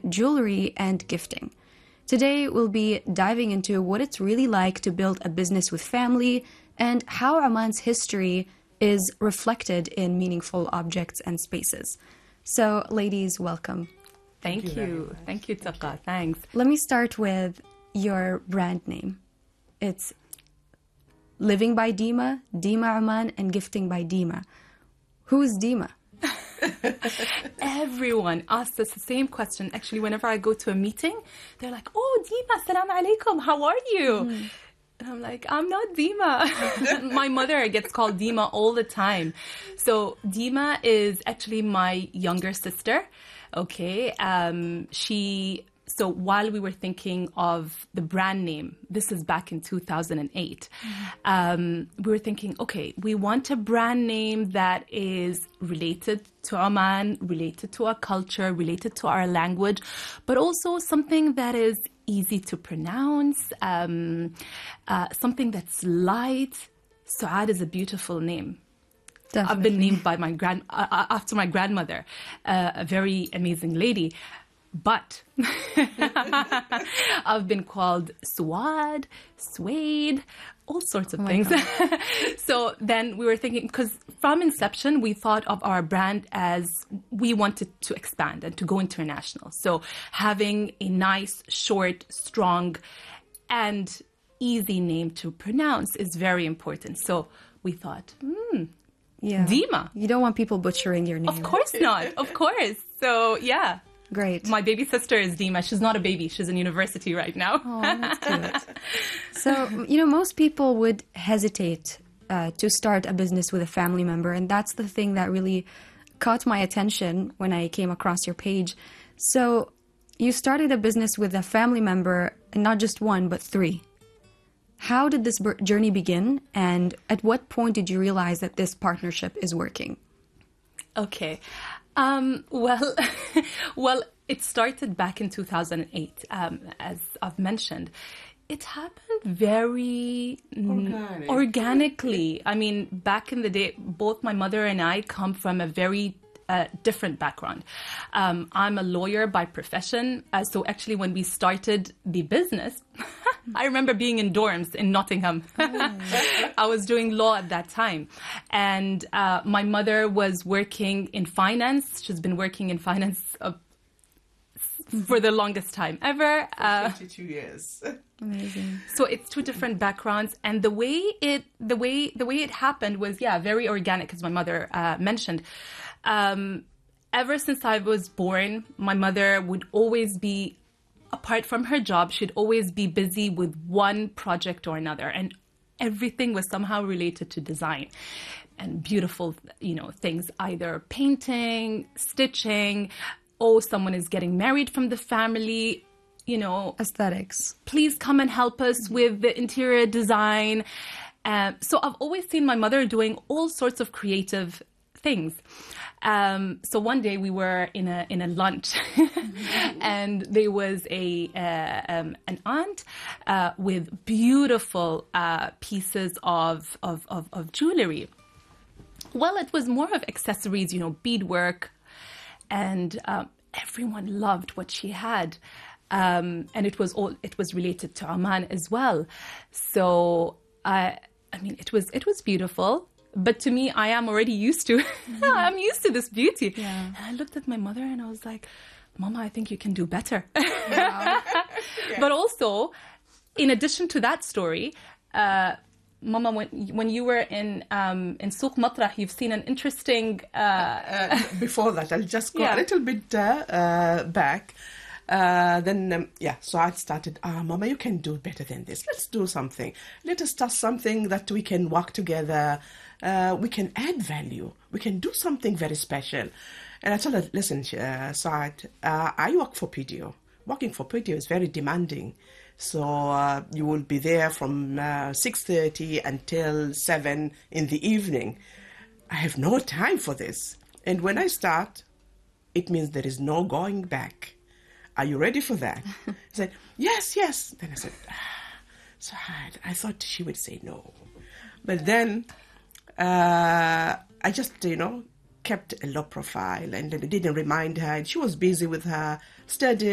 jewelry, and gifting. Today, we'll be diving into what it's really like to build a business with family and how Oman's history is reflected in meaningful objects and spaces. So, ladies, welcome. Thank you. Thank you, Taqa. Thanks. Let me start with your brand name. It's Living by Dima, Dima Oman, and Gifting by Dima. Who is Dima? Everyone asks us the same question. Actually, whenever I go to a meeting, they're like, "Oh, Dima, salam alaikum, how are you?" And I'm like, "I'm not Dima." My mother gets called Dima all the time. So Dima is actually my younger sister. Okay. So while we were thinking of the brand name, this is back in 2008, we were thinking, okay, we want a brand name that is related to Oman, related to our culture, related to our language, but also something that is easy to pronounce, something that's light. Suad is a beautiful name. Definitely. I've been named by after my grandmother, a very amazing lady. But I've been called Suad, Suede, all sorts of things. So then we were thinking, because from inception, we thought of our brand as we wanted to expand and to go international. So having a nice, short, strong, and easy name to pronounce is very important. So we thought, Dima. You don't want people butchering your name. Of course not. Of course. So, yeah. Great. My baby sister is Dima. She's not a baby. She's in university right now. Oh, that's cute. So, most people would hesitate to start a business with a family member. And that's the thing that really caught my attention when I came across your page. So you started a business with a family member, and not just one, but three. How did this journey begin? And at what point did you realize that this partnership is working? Okay. Well, it started back in 2008, as I've mentioned. It happened very organically. I mean, back in the day, both my mother and I come from a very different background. I'm a lawyer by profession. So actually, when we started the business, I remember being in dorms in Nottingham. I was doing law at that time. And my mother was working in finance. She's been working in finance for the longest time ever. 22 years. Amazing. So it's two different backgrounds, and the way it happened was very organic, as my mother mentioned. Ever since I was born, my mother would always be, apart from her job, she'd always be busy with one project or another, and everything was somehow related to design and beautiful, things, either painting, stitching. Oh, someone is getting married from the family. Aesthetics. Please come and help us with the interior design. So I've always seen my mother doing all sorts of creative things. So one day we were in a lunch, and there was an aunt with beautiful pieces of jewelry. Well, it was more of accessories, beadwork, and everyone loved what she had. And it was related to Oman as well. So it was beautiful. But to me, I am already used to I'm used to this beauty. Yeah. And I looked at my mother and I was like, Mama, I think you can do better. Wow. But also, in addition to that story, Mama, when you were in Souq Matrah, you've seen an interesting... Before that, I'll just go a little bit back. So I started, Mama, you can do better than this. Let's do something. Let us start something that we can work together. We can add value. We can do something very special. And I told her, listen, Saad, I work for PDO. Working for PDO is very demanding. So you will be there from 6:30 until 7 in the evening. I have no time for this. And when I start, it means there is no going back. Are you ready for that? I said, yes. Then I said, Saad, I thought she would say no. But then I just, kept a low profile and didn't remind her. And she was busy with her studies.